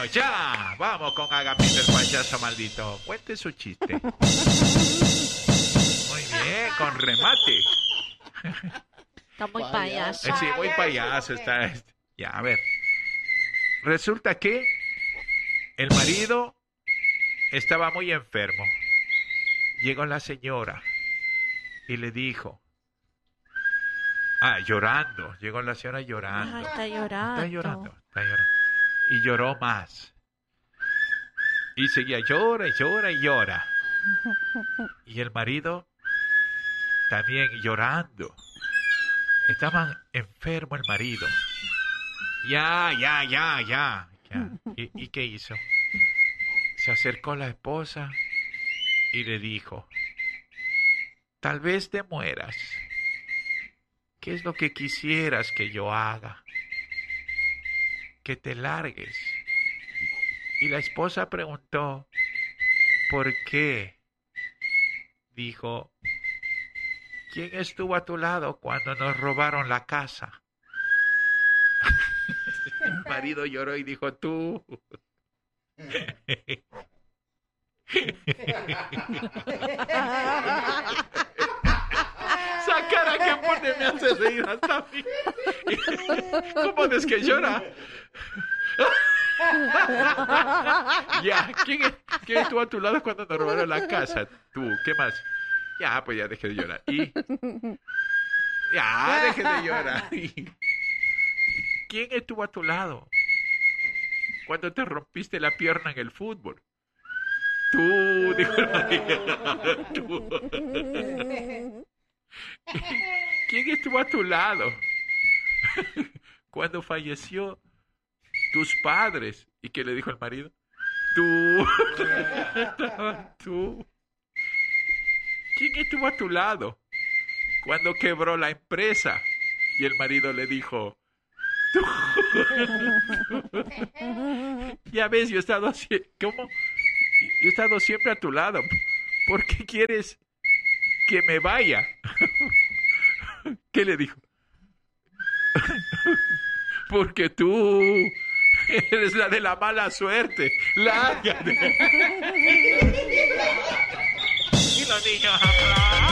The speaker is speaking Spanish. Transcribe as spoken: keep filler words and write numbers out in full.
ya. Vamos con Agapito el payaso maldito. Cuente su chiste. Muy bien, con remate. Está muy payaso. Sí, muy payaso está este. Ya, a ver. Resulta que el marido estaba muy enfermo. Llegó la señora y le dijo... Ah, llorando. Llegó la señora llorando. Ah, está llorando. Está llorando, está llorando. Y lloró más. Y seguía, llora y llora y llora. Y el marido también llorando. Estaba enfermo el marido. Ya, ya, ya, ya. ya. ¿Y, ¿Y qué hizo? Se acercó la esposa y le dijo, tal vez te mueras. ¿Qué es lo que quisieras que yo haga? Que te largues. Y la esposa preguntó, ¿por qué? Dijo, ¿quién estuvo a tu lado cuando nos robaron la casa? El marido lloró y dijo, tú. Esa cara que pone me hace reír hasta a mí. ¿Cómo es que llora? Ya, ¿quién, ¿quién estuvo a tu lado cuando nos robaron la casa? Tú, ¿qué más? Ya, pues ya dejé de llorar. ¿Y? Ya, dejé de llorar. ¿Quién estuvo a tu lado cuando te rompiste la pierna en el fútbol? Tú, dijo el marido. Tú. ¿Quién estuvo a tu lado cuando falleció tus padres? ¿Y qué le dijo el marido? Tú. Tú. ¿Quién estuvo a tu lado cuando quebró la empresa? Y el marido le dijo, tú. Ya ves, yo he estado así, ¿cómo? Yo he estado siempre a tu lado. ¿Por qué quieres que me vaya? ¿Qué le dijo? Porque tú eres la de la mala suerte. Lárgate. Y los niños